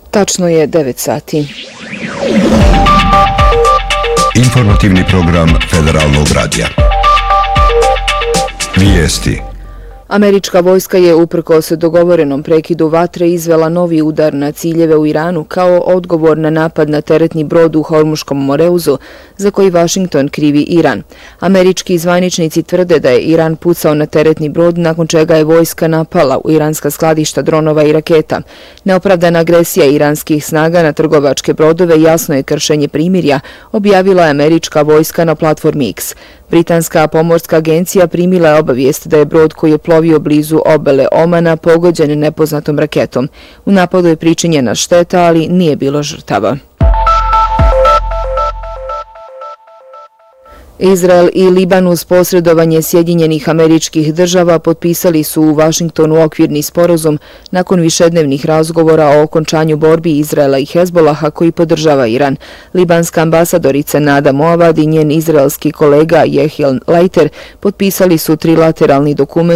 Tačno je 9 sati. Informativni program Federalnog radija. Vijesti. Američka vojska je uprkos dogovorenom prekidu vatre izvela novi udar na ciljeve u Iranu kao odgovor na napad na teretni brod u Hormuškom Moreuzu, za koji Washington krivi Iran. Američki zvaničnici tvrde da je Iran pucao na teretni brod, nakon čega je vojska napala u iranska skladišta dronova i raketa. Neopravdana agresija iranskih snaga na trgovačke brodove jasno je kršenje primirja, objavila je američka vojska na platformi X. Britanska pomorska agencija primila je obavijest da je brod koji je plovio blizu obale Omana pogođen nepoznatom raketom. U napadu je pričinjena šteta, ali nije bilo žrtava. Izrael i Liban uz posredovanje Sjedinjenih Američkih Država potpisali su u Vašingtonu okvirni sporazum nakon višednevnih razgovora o okončanju borbi Izraela i Hezbolaha koji podržava Iran. Libanska ambasadorica Nada Moavad i njen izraelski kolega Jehiel Leiter potpisali su trilateralni dokument